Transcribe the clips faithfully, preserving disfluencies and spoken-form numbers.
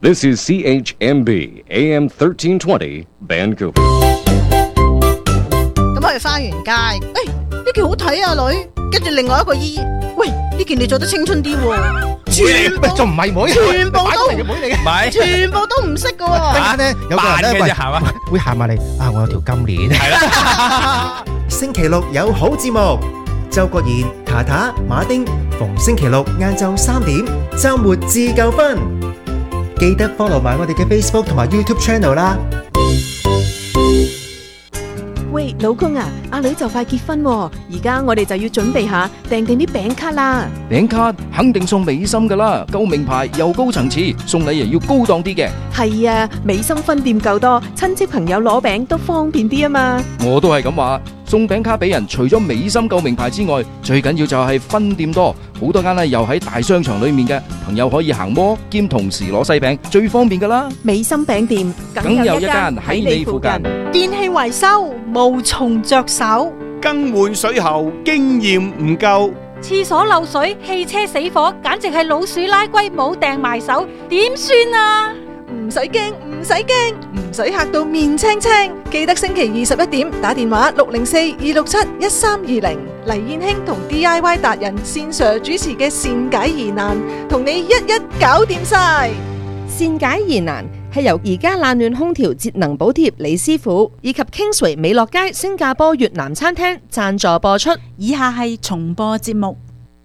This is C H M B A M thirteen twenty Vancouver。 咁我哋翻完街，誒呢件好睇啊女，跟住另外一個姨，喂呢件你做得青春啲喎，全部仲唔係妹？ 全部都妹嚟嘅， 唔係全部都唔識㗎喎。 突然間咧有個人咧扮嘅啫係嘛喂會行埋嚟啊！我有條金鏈。 係啦， 星期六有好節目，周國賢、塔塔、馬丁，逢星期六晏晝三點，週末自夠分。記得 follow 埋我哋嘅 Facebook 同埋 YouTube channel 啦。 喂，老公啊，阿女就快結婚喎，而家我哋就要準備下訂定啲餅卡啦。 餅卡肯定送美心噶啦，夠名牌又高層次，送禮又要高檔啲嘅。 係啊，美心分店夠多，親戚朋友攞餅都方便啲啊嘛。 我都係咁話，送餅卡俾人，除咗美心夠名牌之外，最緊要就係分店多，好多間咧又喺大商場裏面嘅，朋友可以行摩兼同時攞西餅，最方便噶啦。 美心餅店梗有一間喺你附近。 電器維修無從着手， 更換水喉經驗唔夠， 廁所漏水、汽車死火，簡直係老鼠拉龜冇掟埋手，點算啊？ 唔使驚，唔使驚，唔使嚇到面青青。記得星期二十一點打電話六零四二六七一三二零，黎燕卿同 D I Y 達人線上主持嘅善解疑難，同你一一搞掂晒。 善解疑難係由而家冷暖空調節能補貼李師傅以及 Kingsway 美樂街新加坡越南餐廳贊助播出。 以下係重播節目。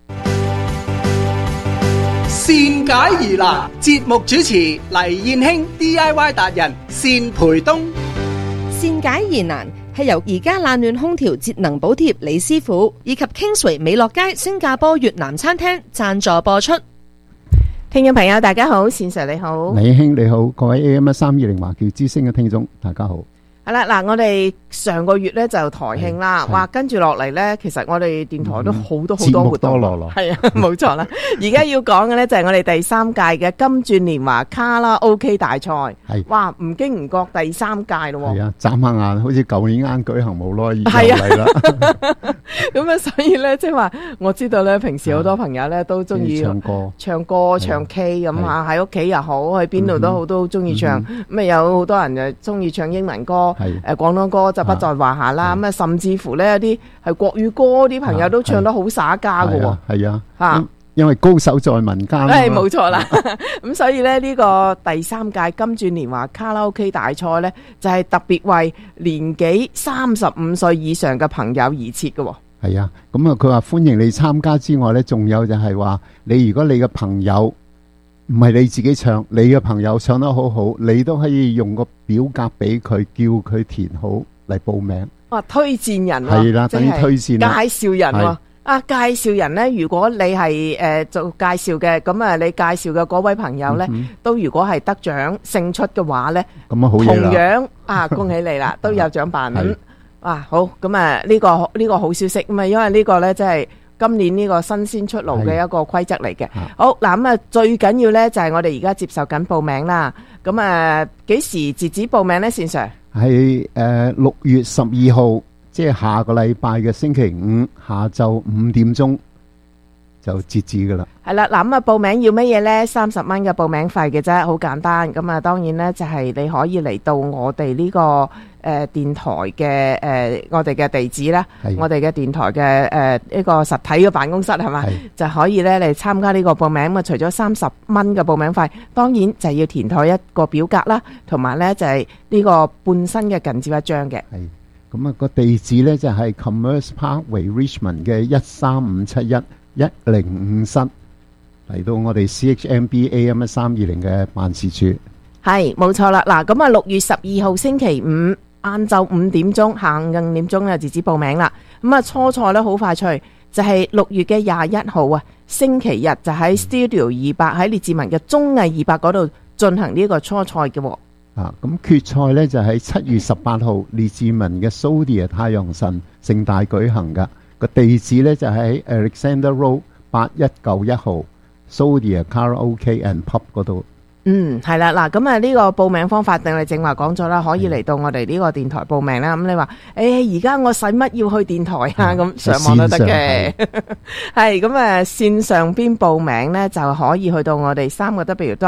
善解疑難節目主持黎燕卿 D I Y 達人單培東。 善解疑難係由而家冷暖空調節能補貼李師傅以及 Kingsway 美樂街新加坡越南餐廳贊助播出。 聽眾朋友大家好，善 Sir 你好， 李兄你好，各位 A M 一三二零華僑之聲嘅聽眾大家好。 係啦，嗱，我哋上個月咧就台慶啦，哇，跟住落嚟咧，其實我哋電台都好多好多活動，係啊，冇錯啦。而家要講嘅咧就係我哋第三屆嘅金鑽年華卡拉 OK 大賽，係，哇，唔經唔覺第三屆咯， 係啊，眨下眼好似舊年啱舉行冇耐，而家嚟啦。 咁啊，所以咧即係話，我知道咧平時好多朋友咧都中意唱歌、 唱歌、唱 K 咁啊，喺屋企又好，去邊度都好，都中意唱。咁啊，有好多人就中意唱英文歌。誒廣東歌就不在話下啦，咁啊甚至乎咧有啲係國語歌啲朋友都唱得好耍家㗎喎， 係啊， 嚇， 因為高手在民間。 誒冇錯啦，咁所以咧呢個第三屆金鑽年華卡拉 OK 大賽咧就係特別為年紀三十五歲以上嘅朋友而設嘅喎。 係啊，咁啊佢話歡迎你參加之外咧，仲有就係話你如果你嘅朋友唔係你自己唱，你嘅朋友唱得好好，你都可以用個表格俾佢，叫佢填好嚟報名。 哇，推薦人喎， 係啦，等於推薦介紹人喎。啊，介紹人咧，如果你係誒做介紹嘅，咁啊，你介紹嘅嗰位朋友咧，都如果係得獎勝出嘅話咧， 咁啊好嘢啦。 同樣啊，恭喜你啦，都有獎品。哇，好，咁啊呢個呢個好消息，咁啊因為呢個咧即係。今年呢個新鮮出爐嘅一個規則嚟嘅。好嗱，咁啊最緊要呢就係我哋而家接受緊報名啦。咁啊幾時截止報名呢？善 Sir 係誒六月十二號，即係下個禮拜嘅星期五下晝五點鐘就截止噶啦。 係啦，嗱咁啊報名要乜嘢呢？三十蚊嘅報名費嘅啫，好簡單。咁啊當然呢就係你可以嚟到我哋呢個。誒、呃、電台嘅誒、呃、我哋嘅地址啦，我哋嘅電台嘅誒呢個實體嘅辦公室係嘛，就可以咧嚟參加呢個報名。咁啊，除咗三十蚊嘅報名費，當然就係要填妥一個表格啦，同埋咧就係、是、呢個半身嘅近照一張嘅。 係咁啊，個地址咧就係、是、Commerce Parkway Richmond 嘅一三五七一一零五室，嚟到我哋 C H M B A M 一三二零嘅辦事處。 係冇錯啦，嗱咁啊六月十二號星期五。晏晝五點鐘，下午五點鐘咧截止報名啦。咁啊，初賽咧好快脆，就係、是、六月嘅廿一號啊，星期日就喺 Studio 二百喺列治文嘅綜藝二百嗰度進行呢個初賽嘅。 啊，咁決賽咧就喺七月十八號列治文嘅 Sodia 太陽神盛大舉行噶。個地址咧就喺 Alexander Road 八一九一號 Sodia Karaoke and Pub 嗰度。 嗯，係啦，嗱，咁啊呢個報名方法，定係正話講咗啦，可以嚟到我哋呢個電台報名啦。咁你話，誒，而家我使乜要去電台啊？咁上網都得嘅，係咁啊，線上邊報名咧就可以去到我哋三個 W dot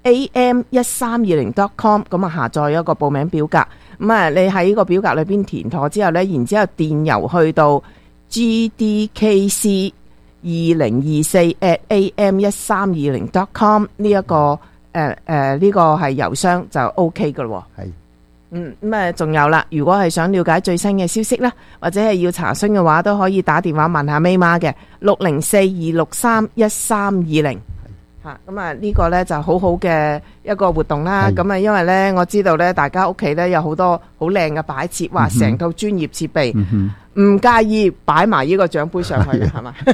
a m 一三二零 dot com， 咁啊下載一個報名表格，咁啊你喺個表格裏邊填妥之後呢，然之後電郵去到 g d k c 二零二四 at a m 一三二零 dot com 呢一個誒誒呢個係郵箱就 O K 噶咯。 係。 嗯，咁啊，仲有啦，如果係想了解最新嘅消息啦，或者係要查詢嘅話，都可以打電話問下咪媽嘅六零四二六三一三二零。吓，咁啊呢個呢就好好嘅一個活動啦。咁啊，因為呢我知道呢，大家屋企呢有好多好靚嘅擺設，話成套專業設備，唔、嗯、介意擺埋呢個獎杯上去嘅係嘛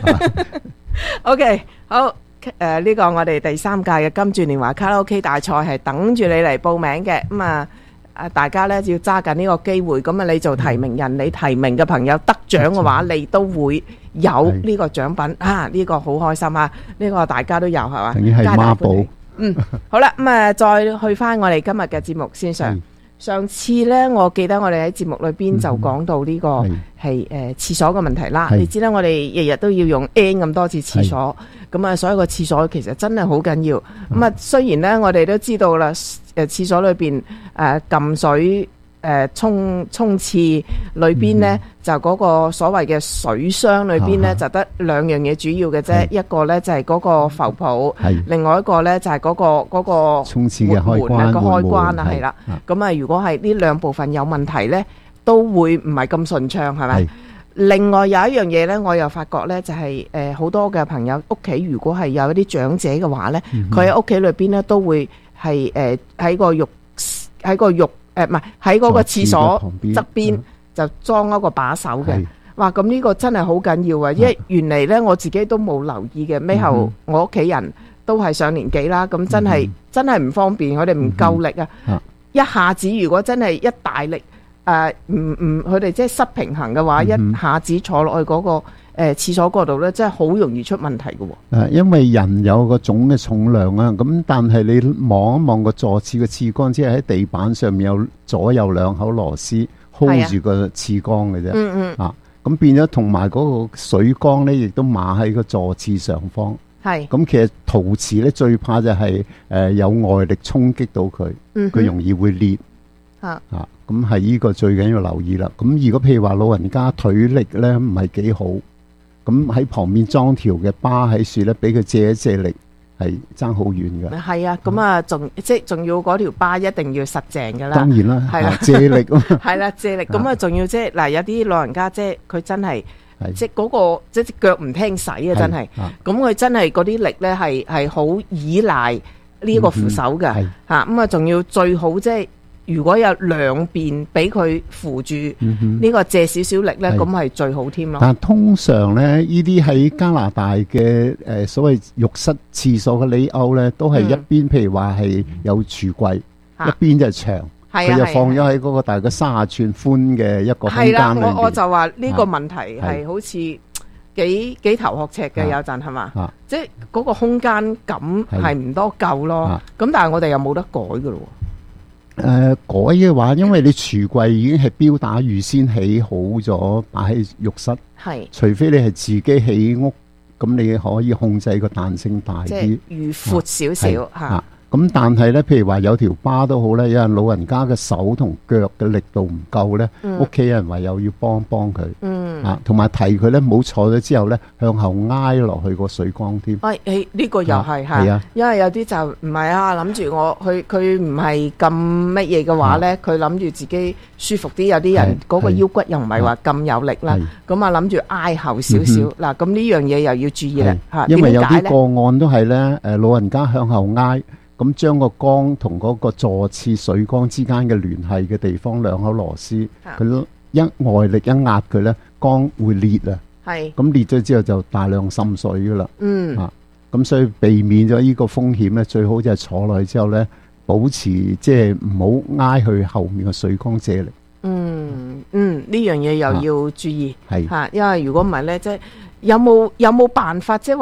？OK， 好。誒、呃，呢、這個我哋第三屆嘅金鑽年華卡拉 OK 大賽係等住你嚟報名嘅，咁啊。啊！大家咧要揸緊呢個機會，咁啊你做提名人，你提名嘅朋友得獎嘅話，你都會有呢個獎品啊！呢個好開心啊！呢個大家都有係嘛？ 等於係孖寶。 嗯，好啦，咁啊再去翻我哋今日嘅節目先上。上次呢，我記得我哋喺節目裏邊就講到呢個係誒廁所嘅問題啦。你知啦，我哋日日都要用 N 咁多次廁所，咁啊，所以個廁所其實真係好緊要。咁啊，雖然呢，我哋都知道啦，誒廁所裏邊誒撳水誒沖沖廁裏邊呢，就嗰個所謂嘅水箱裏邊呢，就得兩樣嘢主要嘅啫。一個呢就係嗰個浮泡，另外一個呢就係嗰個嗰個沖廁嘅開關個開關啊，係啦。咁啊，如果係呢兩部分有問題呢，都會唔係咁順暢，係咪？另外有一樣嘢呢，我又發覺呢，就係誒好多嘅朋友屋企，如果係有一啲長者嘅話呢，佢喺屋企裏邊呢，都會係誒喺個浴喺個浴。誒唔係喺嗰個廁所側邊就裝一個把手嘅，哇！咁呢個真係好緊要啊！因為原嚟咧我自己都冇留意嘅，尾後我屋企人都係上年紀啦，咁真係真係唔方便，佢哋唔夠力啊！一下子如果真係一大力誒唔唔，佢哋即係失平衡嘅話，一下子坐落去嗰個誒廁所嗰度咧，真係好容易出問題嘅喎。 誒，因為人有個總嘅重量啊，咁但係你望一望個坐廁嘅廁缸，即係喺地板上面有左右兩口螺絲 hold 住個廁缸嘅啫。嗯嗯。啊，咁變咗同埋嗰個水缸咧，亦都碼喺個坐廁上方。係。咁其實陶瓷咧最怕就係誒有外力衝擊到佢，佢容易會裂。啊。啊，咁係呢個最緊要留意啦。咁如果譬如話老人家腿力咧唔係幾好。咁喺旁邊裝條嘅巴喺樹咧，俾佢借一借力，係爭好遠嘅。 係啊，咁啊，仲即係仲要嗰條巴一定要實淨㗎啦。 當然啦， 係啦， 借力啊。 係啦，借力。咁啊，仲要即係嗱，有啲老人家即係佢真係即係嗰個即係隻腳唔聽使啊，真係。咁佢真係嗰啲力咧係係好依賴呢個扶手嘅嚇。咁啊，仲要最好即係。如果有兩邊俾佢扶住，呢、嗯這個借少少力咧，咁係最好添咯。 但係通常咧，呢啲喺加拿大嘅誒、呃、所謂浴室廁所嘅 layout 咧，都係一邊、嗯、譬如話係有櫥櫃，啊、一邊就係牆，佢、啊、就放咗喺嗰個大概三十寸寬嘅一個空間裏邊。係啦，我我就話呢個問題係好似幾幾頭殼赤嘅，有陣係嘛？即係嗰個空間感係唔多夠咯。咁但係我哋又冇得改㗎咯。 誒、呃、改嘅話，因為你櫥櫃已經係標打預先起好咗，擺喺浴室。係，除非你係自己起屋，咁你可以控制個彈性大啲， 即係預闊少少嚇。 咁但係咧，譬如話有條巴都好咧，有人老人家嘅手同腳嘅力度唔夠咧，屋企人唯有要幫幫佢。嗯，啊，同埋提佢咧，唔好坐咗之後咧，向後挨落去個水缸添。 喂，誒呢個又係嚇，因為有啲就唔係啊，諗住我佢佢唔係咁乜嘢嘅話咧，佢諗住自己舒服啲。有啲人嗰個腰骨又唔係話咁有力啦，咁啊諗住挨後少少。嗱，咁呢樣嘢又要注意啦嚇。 因為有啲個案都係咧，誒老人家向後挨。咁將個缸同嗰個坐廁水缸之間嘅聯繫嘅地方兩口螺絲，佢一外力一壓佢咧，缸會裂啊！係咁裂咗之後就大量滲水噶啦。嗯，啊，咁所以避免咗呢個風險咧，最好就係坐落去之後咧，保持即係唔好挨去後面嘅水缸借力。 嗯嗯，呢樣嘢又要注意係嚇，因為如果唔係咧，即係有冇有冇辦法即係話？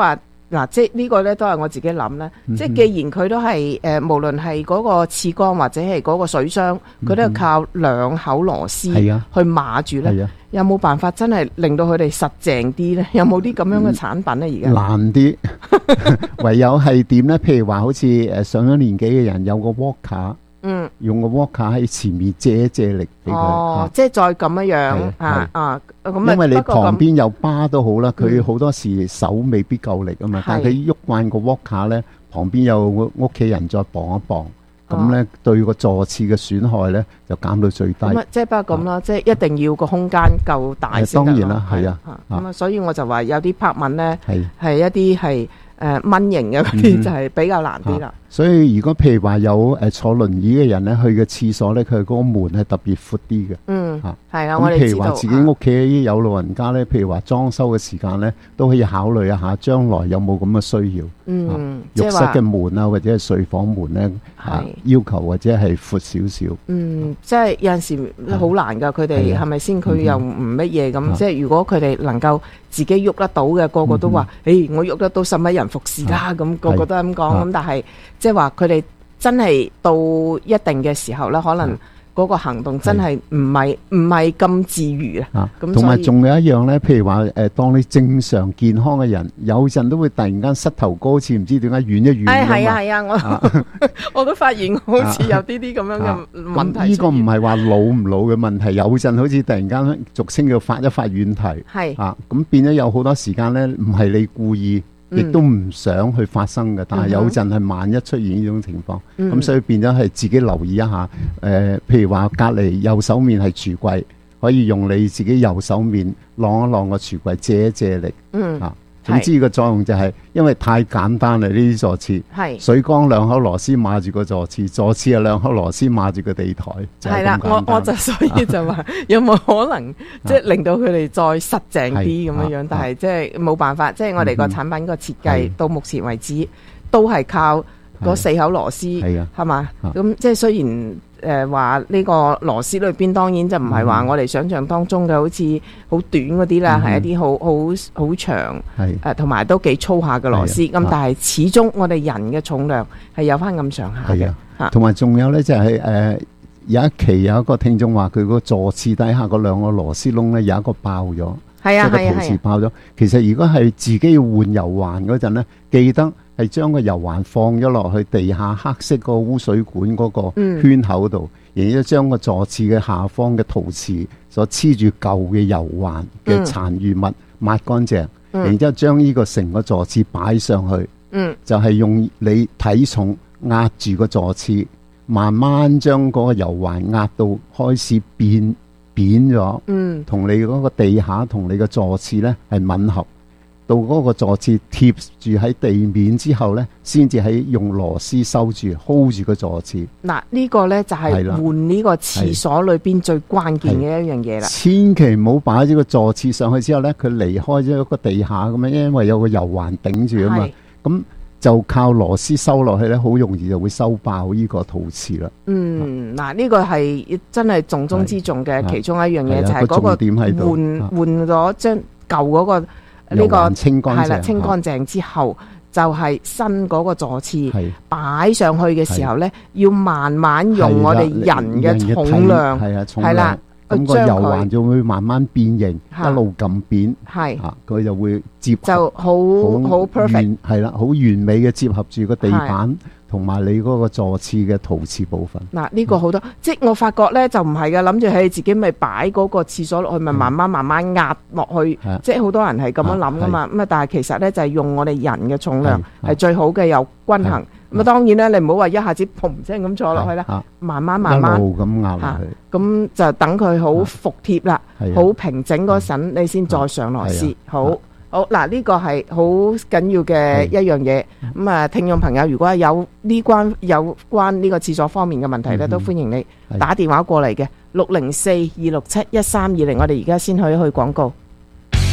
嗱，即係呢個咧都係我自己諗咧。 嗯、 即係既然佢都係誒、呃，無論係嗰個刺缸或者係嗰個水箱，佢都係靠兩口螺絲去碼住咧。 啊、 有冇辦法真係令到佢哋實淨啲咧？有冇啲咁樣嘅產品咧？而家、嗯、 難啲，唯有係點咧？譬如話好似誒上咗年紀嘅人有個 walker。嗯，用個 walker 喺前面借一借力俾佢， 哦，啊、即係再咁樣樣啊啊，咁因為你旁邊有巴都好啦，佢好多時手未必夠力啊嘛，嗯、但係佢喐慣個 walker 咧，旁邊有屋企人再綁一綁，咁咧、哦、對個坐廁嘅損害咧就減到最低。 咁即係不過咁啦，即係一定要個空間夠大先得咯。當然啦，係啊，咁啊，所以我就話有啲拍文咧，係係一啲係誒蚊型嘅嗰啲，就係比較難啲啦。 所以如果譬如話有誒坐輪椅嘅人咧，去嘅廁所咧，佢嗰個門係特別闊啲嘅。嗯，嚇係啊，我哋知道。咁譬如話自己屋企有老人家咧，譬如話裝修嘅時間咧，都可以考慮一下將來有冇咁嘅需要。嗯，浴室嘅門啊，或者係睡房門咧，係要求或者係闊少少。嗯， 即係有陣時好難㗎，佢哋係咪先？佢又唔乜嘢咁。即係如果佢哋能夠自己喐得到嘅，個個都話：誒，我喐得到，使乜人服侍啦？咁個個都係咁講。咁但係即係話佢哋真係到一定嘅時候咧，可能嗰個行動真係唔係唔係咁自如啊。咁同埋仲有一樣咧，譬如話誒，當你正常健康嘅人，有陣都會突然間膝頭哥好似唔知點解軟一軟。 誒係啊係啊，我我都發現好似有啲啲咁樣嘅問題。 呢個唔係話老唔老嘅問題，有陣好似突然間俗稱叫發一發軟蹄。係啊，咁變咗有好多時間咧，唔係你故意。亦都唔想去發生嘅，但係有陣係萬一出現呢種情況，咁、嗯、所以變咗係自己留意一下。誒、呃，譬如話隔離右手面係櫥櫃，可以用你自己右手面晾一晾個櫥櫃，借一借力。嗯啊。總之個作用就係因為太簡單啦，呢啲坐廁，水缸兩口螺絲碼住個坐廁，坐廁啊兩口螺絲碼住個地台，係啦。 我我就所以就話有冇可能即係令到佢哋再實淨啲咁樣樣，但係即係冇辦法，即係我哋個產品個設計到目前為止都係靠嗰四口螺絲，係嘛？咁即係雖然。誒話呢個螺絲裏邊當然就唔係話我哋想象當中嘅好似好短嗰啲啦，係、嗯、一啲好好好長，誒同埋都幾粗下嘅螺絲。咁、啊、但係始終我哋人嘅重量係有翻咁上下嘅。同埋仲有呢，就係、是、誒、呃、有一期有一個聽眾話佢個坐廁底下嗰兩個螺絲窿呢，有一個爆咗，即係個陶瓷爆咗。其實如果係自己要換油環嗰陣呢，記得。係將個油環放咗落去地下黑色個污水管嗰個圈口度，嗯、然之後將個坐廁嘅下方嘅陶瓷所黐住舊嘅油環嘅殘餘物抹乾淨，嗯、然之後將呢個成個坐廁擺上去，嗯、就係用你體重壓住個坐廁，慢慢將嗰個油環壓到開始變扁咗，同、嗯、你嗰個地下同你個坐廁呢係吻合。到嗰個坐廁貼住喺地面之後呢，先至喺用螺絲收住 hold 住個坐廁。嗱，呢個呢就係換呢個廁所裏邊最關鍵嘅一樣嘢啦。千祈唔好擺咗個坐廁上去之後呢，佢離開咗一個地下咁樣，因為有個油環頂住啊嘛。咁就靠螺絲收落去呢，好容易就會收爆呢個陶瓷啦。嗯，嗱，呢個係真係重中之重嘅其中一樣嘢，就係嗰個換換咗將舊嗰個。呢個清乾淨係啦，清乾淨之後就係新嗰個坐廁擺上去嘅時候咧，要慢慢用我哋人嘅重量係啊，係啦，咁個油環就會慢慢變形，一路撳扁，係啊，佢就會接就好好 perfect，係啦，好完美嘅接合住個地板。同埋你嗰個坐廁嘅陶瓷部分，嗱呢、這個好多，嗯、即係我發覺咧就唔係嘅，諗住係自己咪擺嗰個廁所落去，咪、嗯、慢慢慢慢壓落去，嗯、即係好多人係咁樣諗噶嘛，咁啊但係其實咧就係、是、用我哋人嘅重量係最好嘅，又均衡。咁啊當然咧，你唔好話一下子嘭聲咁坐落去啦，慢慢慢慢一路咁壓落去，咁、啊、就等佢好服貼啦，好平整嗰陣，你先再上螺絲，好。好嗱，呢個係好緊要嘅一樣嘢。咁啊，聽眾朋友，如果有呢關有關呢個廁所方面嘅問題咧，都歡迎你打電話過嚟嘅六零四二六七一三二零。我哋而家先去去廣告。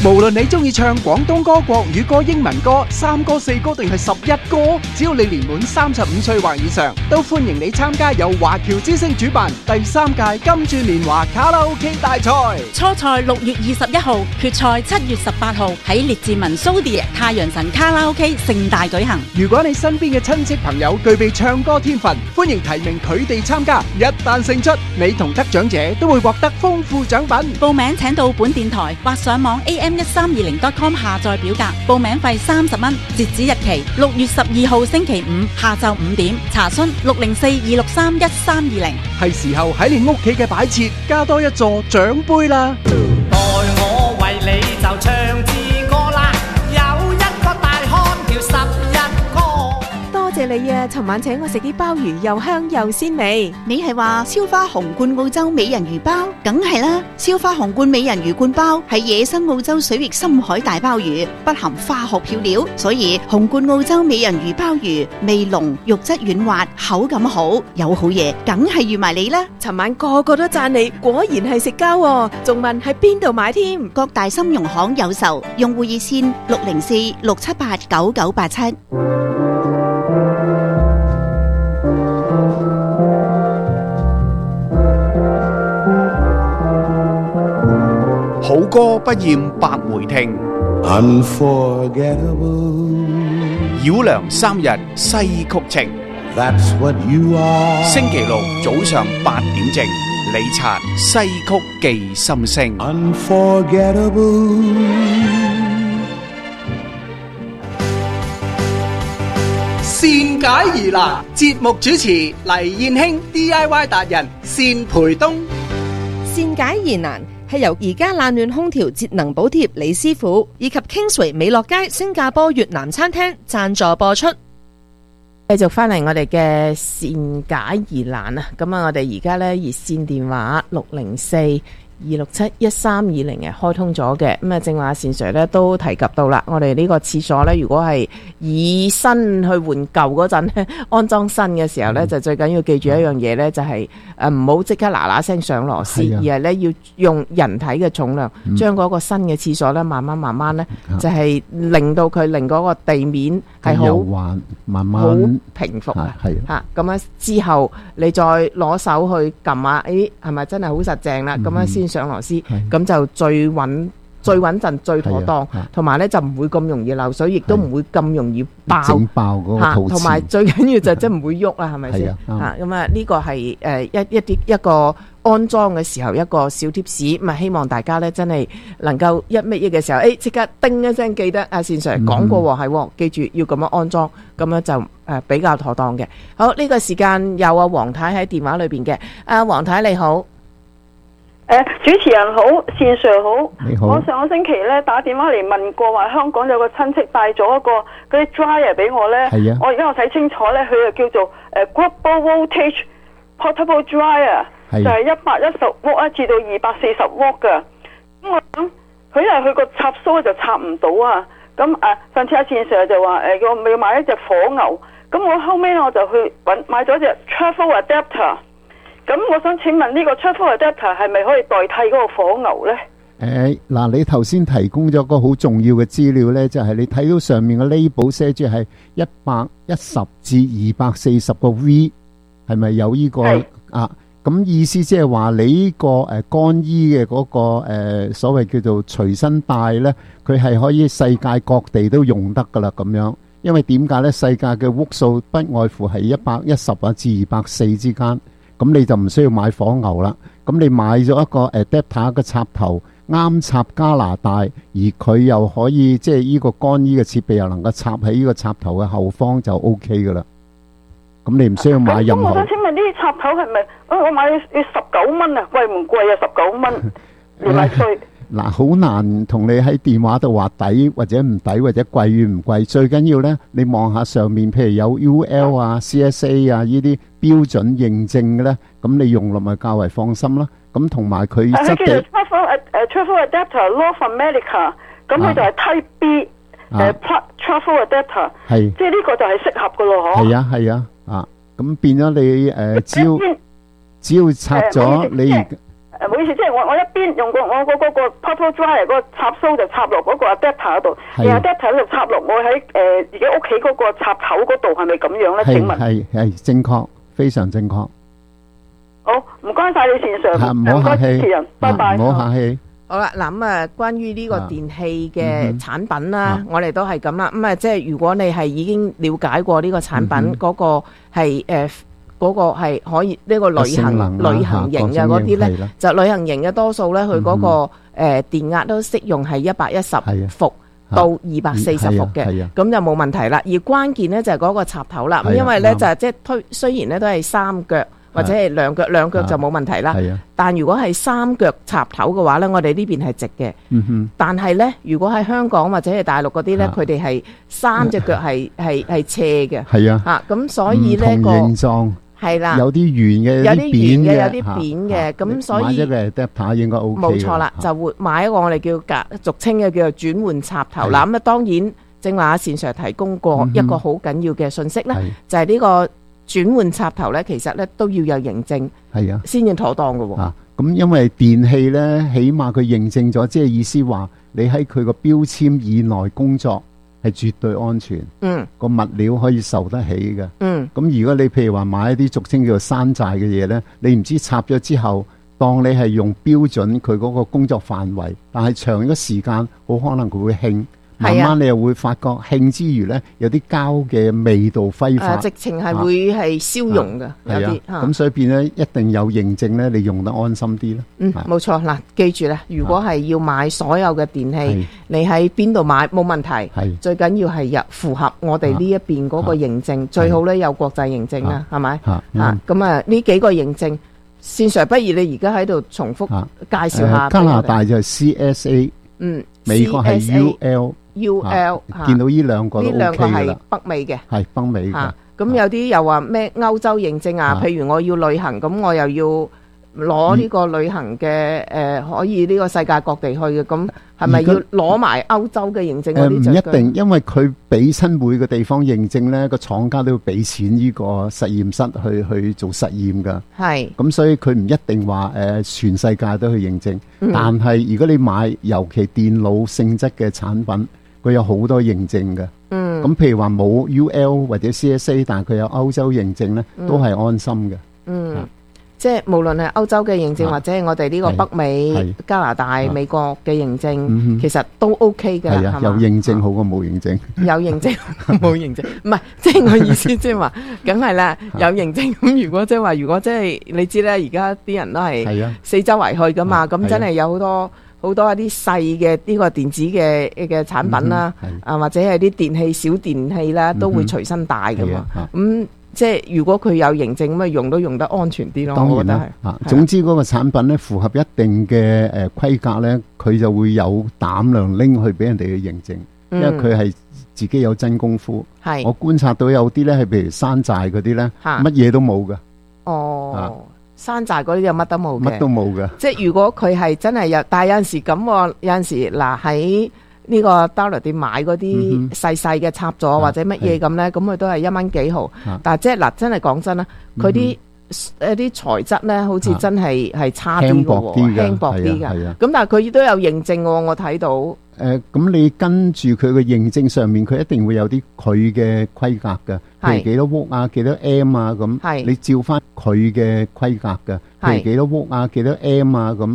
無論你中意唱廣東歌、國語歌、英文歌、三歌、四歌定係十一歌，只要你年滿三十五歲或以上，都歡迎你參加由華僑之聲主辦第三屆金鑽年華卡拉 OK 大賽。 初賽六月二十一號，決賽七月十八號喺列治文蘇迪太陽神卡拉 OK 盛大舉行。 如果你身邊嘅親戚朋友具備唱歌天分，歡迎提名佢哋參加。一旦勝出，你同得獎者都會獲得豐富獎品。 報名請到本電台或上網 a m 一三二零 dot com 下載表格，報名費三十蚊，截止日期六月十二號星期五下晝五點。查詢六零四二六三一三二零。 係時候喺你屋企嘅擺設加多一座獎杯啦！ 待我為你就唱支歌啦，有一個大漢叫十一哥。 多謝你啊！尋晚請我食啲鮑魚，又香又鮮味。 你係話燒花紅冠澳洲美人魚包？梗係啦！燒花紅冠美人魚冠包係野生澳洲水域深海大鮑魚，不含化學漂料，所以紅冠澳洲美人魚鮑魚味濃、肉質軟滑、口感好，有好嘢，梗係預埋你啦！ 尋晚個個都讚你，果然係食家喎，仲問喺邊度買添？ 各大參茸行有售，用戶熱線六零四六七八九九八七。 好歌不厭百回聽，繞梁三日西曲情。星期六早上八點正，李察西曲記心聲。 善解疑難，節目主持黎燕卿 D I Y 達人單培東。 善解疑難係由而家冷暖空調節能補貼李師傅以及 Kingsway 美樂街新加坡越南餐廳贊助播出。 繼續翻嚟我哋嘅善解疑難啊！咁啊，我哋而家咧熱線電話六零四二六七一三二零嘅開通咗嘅。咁啊，正話善 Sir 咧都提及到啦，我哋呢個廁所咧，如果係以新去換舊嗰陣咧，安裝新嘅時候咧，就最緊要記住一樣嘢咧，就係誒唔好即刻嗱嗱聲上螺絲，而係咧要用人體嘅重量，將嗰個新嘅廁所咧，慢慢慢慢咧，就係令到佢令嗰個地面係好慢慢好平復啊！嚇咁樣之後，你再攞手去撳下，誒係咪真係好實淨啦？咁樣先上螺絲，咁就最穩、最穩陣、最妥當，同埋咧就唔會咁容易漏水，亦都唔會咁容易爆。 整爆嗰個肚臍。 同埋最緊要就真係唔會喐啦，係咪先？嚇咁啊！呢個係誒一一啲一個安裝嘅時候一個小貼士，咁啊希望大家咧真係能夠一乜嘢嘅時候，誒即刻叮一聲記得阿善 Sir 講過喎，係記住要咁樣安裝，咁樣就誒比較妥當嘅。好，呢個時間有阿黃太喺電話裏邊嘅，阿黃太你好。 誒，主持人好，善 Sir 好。 你好。 我上個星期咧打電話嚟問過，話香港有個親戚帶咗一個嗰啲 dryer 俾我咧。係啊。我而家我睇清楚咧，佢就叫做誒 global voltage portable dryer，就係一百一十瓦至到二百四十瓦噶。咁我諗佢因為佢個插蘇就插唔到啊。咁誒，上次阿善 Sir 就話誒要要買一隻火牛。咁我後尾我就去揾買咗隻 travel adapter。咁我想請問呢個 travel adapter 係咪可以代替嗰個火牛呢？ 誒，嗱，你頭先提供咗個好重要嘅資料呢，就係你睇到上面嘅 label 寫住係一百一十至二百四十個 V， 係咪有呢個啊？咁意思即係話你呢個誒乾衣嘅嗰個誒所謂叫做隨身帶呢，佢係可以世界各地都用得噶啦咁樣。因為點解呢？世界嘅屋數不外乎係一百一十啊至二百四之間。咁你就唔需要買火牛啦，咁你買咗一個 adapter 嘅插頭，啱插加拿大，而佢又可以即係呢個乾衣嘅設備又能夠插喺呢個插頭嘅後方就 OK 噶啦。咁你唔需要買任何。咁我想請問呢啲插頭係咪？我買要十九蚊啊，貴唔貴啊？十九蚊連埋稅。嗱，好難同你喺電話度話抵或者唔抵或者貴與唔貴，最緊要呢，你望下上面，譬如有 U L 啊、C S A 啊呢啲標準認證嘅呢，咁你用落咪較為放心啦。咁同埋佢質地。係叫 Travel Adapter North America， 咁佢就係 Type B 誒 Plug Travel Adapter， 係即係呢個就係適合噶咯，嗬？係啊係啊啊！咁變咗你誒，只要只要插咗你而。誒， 誒，唔好意思，即係我我一邊用個我嗰嗰個 pop dryer 嗰個插蘇就插落嗰個 adapter 嗰度，然後 adapter 就插落我喺誒自己屋企嗰個插頭嗰度，係咪咁樣咧？請問係係正確，非常正確。 好，唔該晒你線上， 唔好客氣， 主持人，拜拜。 唔好客氣。 好啦，嗱咁啊，關於呢個電器嘅產品啦，我哋都係咁啦。咁啊，即係如果你係已經了解過呢個產品嗰個係誒嗰個係可以呢個旅行旅行型嘅嗰啲咧，就旅行型嘅多數咧，佢嗰個誒電壓都適用係一百一十伏到二百四十伏嘅，咁就冇問題啦。而關鍵咧就係嗰個插頭啦，咁因為咧就係即係推雖然咧都係三腳。或者係兩腳，兩腳就冇問題啦。但如果係三腳插頭嘅話咧，我哋呢邊係直嘅。嗯、但係咧，如果喺香港或者係大陸嗰啲咧，佢哋係三隻腳係係係斜嘅。係啊，嚇咁所以咧個形狀係啦，有啲圓嘅，有啲扁嘅，有啲扁嘅。咁所以買一個 adapter應該 OK。冇錯啦，就會買一個我哋叫隔俗稱嘅叫做轉換插頭啦。咁啊當然正話阿善 Sir 提供過一個好緊要嘅信息咧，就係呢個。轉換插頭咧，其實咧都要有認證，係啊，先至妥當嘅喎。啊，咁因為電器咧，起碼佢認證咗，即係意思話你喺佢個標籤以內工作係絕對安全。嗯，個物料可以受得起嘅。嗯，咁如果你譬如話買一啲俗稱叫做山寨嘅嘢咧，你唔知插咗之後，當你係用標準佢嗰個工作範圍，但係長咗時間，好可能佢會興。慢慢你又會發覺興之餘咧，有啲膠嘅味道揮發，直情係會係燒溶嘅，有啲咁所以變咧一定有認證咧，你用得安心啲啦。嗯，冇錯嗱，記住咧，如果係要買所有嘅電器，你喺邊度買冇問題，係最緊要係入符合我哋呢一邊嗰個認證，最好咧有國際認證啦，係咪？嚇咁啊呢幾個認證，線上不如你而家喺度重複介紹下。加拿大就係 C S A， 嗯，美國係 U L。U L 見到呢兩個都 OK 啦，呢兩個係北美嘅，係北美嘅。咁有啲又話咩歐洲認證啊？譬如我要旅行，咁我又要攞呢個旅行嘅誒，可以呢個世界各地去嘅，咁係咪要攞埋歐洲嘅認證嗰啲？誒唔一定，因為佢俾親每個地方認證咧，個廠家都要俾錢呢個實驗室去去做實驗㗎。係。咁所以佢唔一定話誒全世界都去認證，但係如果你買尤其電腦性質嘅產品，佢有好多認證嘅，嗯，咁譬如話冇 U L 或者 C S A， 但係佢有歐洲認證咧，都係安心嘅。嗯，嗯即係無論係歐洲嘅認證，啊、或者係我哋呢個北美、加拿大、啊、美國嘅認證，嗯、其實都 OK 嘅。係啊，有認證好過冇認證。有認證冇認證，唔係即係我意思，即係話，梗係啦，有認證。咁如果即係話，如果即係你知咧，而家啲人都係四周圍去噶嘛，咁真係有好多。好多一啲細嘅呢個電子嘅嘅產品啦，啊或者係啲電器小電器啦，都會隨身帶噶嘛。咁即係如果佢有認證，咁啊用都用得安全啲咯。當然啦，啊總之嗰個產品咧符合一定嘅誒規格咧，佢就會有膽量拎去俾人哋去認證，因為佢係自己有真功夫。係我觀察到有啲咧係譬如山寨嗰啲咧，乜嘢都冇噶。哦。山寨嗰啲就乜都冇嘅，乜都冇嘅。即係如果佢係真係有，但係有陣時咁喎，有陣時嗱喺呢個 dollar 店買嗰啲細細嘅插座或者乜嘢咁咧，咁佢都係一蚊幾毫。但係即係嗱，真係講真啦，佢啲誒啲材質咧，好似真係係差啲嘅喎，輕薄啲嘅。咁但係佢都有認證喎，我睇到。誒，咁你跟住佢嘅認證上面，佢一定會有啲佢嘅規格嘅，譬如幾多伏啊，幾多 M 啊咁。係你照翻佢嘅規格嘅，譬如幾多伏啊，幾多 M 啊咁。